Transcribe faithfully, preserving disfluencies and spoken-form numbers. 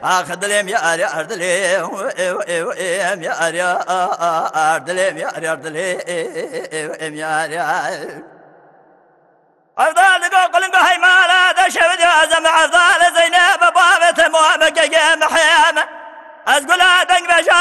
آخ دلم يا يا دلم يا يا دلم يا يا دلم يا يا أفضل قلن بهاي مالا دشود يا زمع أفضل زينب بابة موامك يا محيامة أزقل دنق بشار